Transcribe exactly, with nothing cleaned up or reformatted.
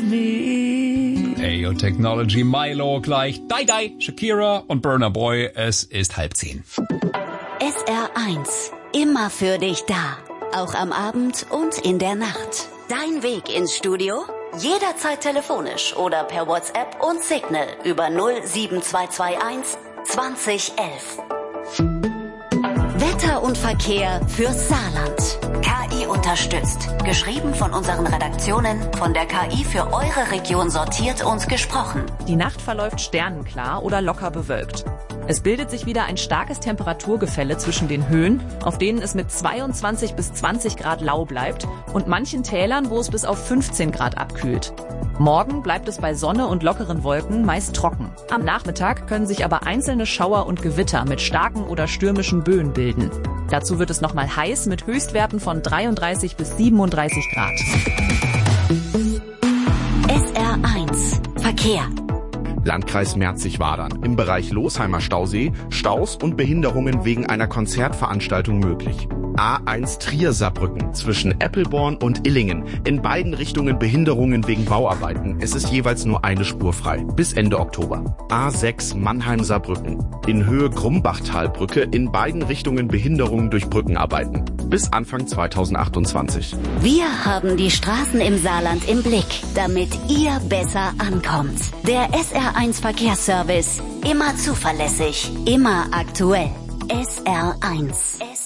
me. Ayo Technology, Milo gleich Dai Dai, Shakira und Burna Boy. Es ist halb zehn. S R eins. Immer für dich da. Auch am Abend und in der Nacht. Dein Weg ins Studio? Jederzeit telefonisch oder per WhatsApp und Signal über null sieben zwei zwei eins zwanzig elf. Wetter und Verkehr fürs Saarland. K I unterstützt. Geschrieben von unseren Redaktionen, von der K I für eure Region sortiert und gesprochen. Die Nacht verläuft sternenklar oder locker bewölkt. Es bildet sich wieder ein starkes Temperaturgefälle zwischen den Höhen, auf denen es mit zweiundzwanzig bis zwanzig Grad lau bleibt und manchen Tälern, wo es bis auf fünfzehn Grad abkühlt. Morgen bleibt es bei Sonne und lockeren Wolken meist trocken. Am Nachmittag können sich aber einzelne Schauer und Gewitter mit starken oder stürmischen Böen bilden. Dazu wird es nochmal heiß mit Höchstwerten von dreiunddreißig bis siebenunddreißig Grad. S R eins. Verkehr. Landkreis Merzig-Wadern. Im Bereich Losheimer Stausee Staus und Behinderungen wegen einer Konzertveranstaltung möglich. A eins Trier-Saarbrücken zwischen Eppelborn und Illingen. In beiden Richtungen Behinderungen wegen Bauarbeiten. Es ist jeweils nur eine Spur frei. Bis Ende Oktober. A sechs Mannheim-Saarbrücken. In Höhe Grumbachtalbrücke in beiden Richtungen Behinderungen durch Brückenarbeiten. Bis Anfang zweitausendachtundzwanzig. Wir haben die Straßen im Saarland im Blick, damit ihr besser ankommt. Der S R eins Verkehrsservice. Immer zuverlässig, immer aktuell. S R eins.